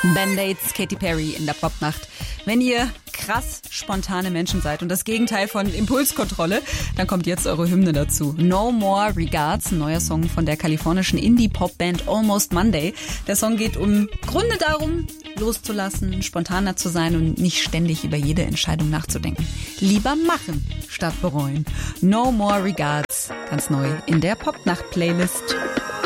Band-Aids, Katy Perry in der Popnacht. Wenn ihr krass spontane Menschen seid und das Gegenteil von Impulskontrolle, dann kommt jetzt eure Hymne dazu. No More Regards, ein neuer Song von der kalifornischen Indie-Pop-Band Almost Monday. Der Song geht im Grunde darum, loszulassen, spontaner zu sein und nicht ständig über jede Entscheidung nachzudenken. Lieber machen statt bereuen. No More Regards, ganz neu in der Popnacht-Playlist.